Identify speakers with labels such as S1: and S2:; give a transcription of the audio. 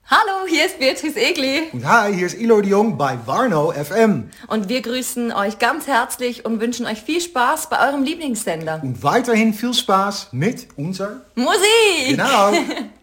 S1: Hallo, hier ist Beatrice Egli.
S2: Und hi, hier ist Ilo de Jong bei Warno FM.
S1: Und wir grüßen euch ganz herzlich und wünschen euch viel Spaß bei eurem Lieblingssender.
S2: Und weiterhin viel Spaß mit unserer
S1: Musik!
S2: Genau.